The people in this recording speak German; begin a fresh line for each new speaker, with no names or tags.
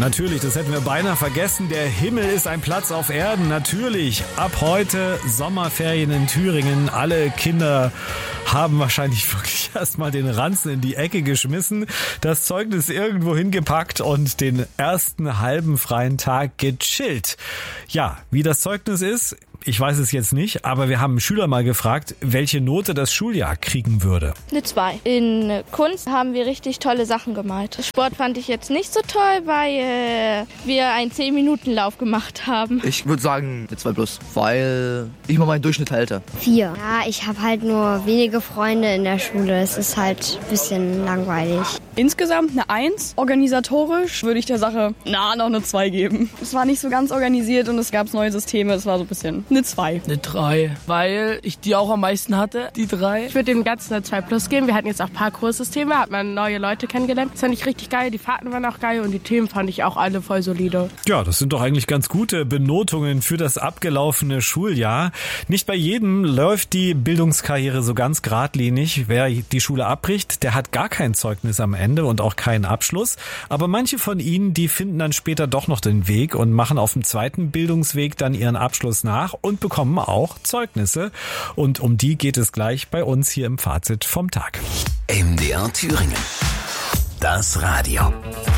Natürlich, das hätten wir beinahe vergessen. Der Himmel ist ein Platz auf Erden. Natürlich, ab heute Sommerferien in Thüringen. Alle Kinder haben wahrscheinlich wirklich erstmal den Ranzen in die Ecke geschmissen, das Zeugnis irgendwo hingepackt und den ersten halben freien Tag gechillt. Ja, wie das Zeugnis ist, ich weiß es jetzt nicht, aber wir haben einen Schüler mal gefragt, welche Note das Schuljahr kriegen würde.
Eine 2. In Kunst haben wir richtig tolle Sachen gemalt. Sport fand ich jetzt nicht so toll, weil wir einen 10-Minuten-Lauf gemacht haben.
Ich würde sagen eine 2+, weil ich mal meinen Durchschnitt halte.
4. Ja, ich habe halt nur wenige Freunde in der Schule. Es ist halt ein bisschen langweilig.
Insgesamt eine 1. Organisatorisch würde ich der Sache noch eine 2 geben. Es war nicht so ganz organisiert und es gab neue Systeme. Es war so ein bisschen eine 2.
Eine 3, weil ich die auch am meisten hatte, die 3.
Ich würde dem Ganzen eine 2+ geben. Wir hatten jetzt auch Parcours-Systeme, hat man neue Leute kennengelernt. Das fand ich richtig geil, die Fahrten waren auch geil und die Themen fand ich auch alle voll solide.
Ja, das sind doch eigentlich ganz gute Benotungen für das abgelaufene Schuljahr. Nicht bei jedem läuft die Bildungskarriere so ganz geradlinig. Wer die Schule abbricht, der hat gar kein Zeugnis am Ende und auch keinen Abschluss. Aber manche von ihnen, die finden dann später doch noch den Weg und machen auf dem zweiten Bildungsweg dann ihren Abschluss nach und bekommen auch Zeugnisse. Und um die geht es gleich bei uns hier im Fazit vom Tag.
MDR Thüringen. Das Radio.